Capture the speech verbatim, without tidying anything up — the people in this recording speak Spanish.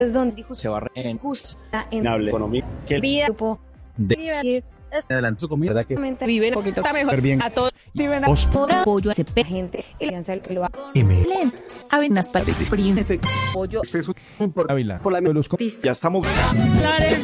es donde dijo se va en justa en economía que vida grupo de vivir adelante su comida, ¿verdad que vive un poquito Está mejor bien a todos. viven por apoyo a ese pe- gente y la alianza que lo haga Len, avenas partes de pollo Ávila, por la ya estamos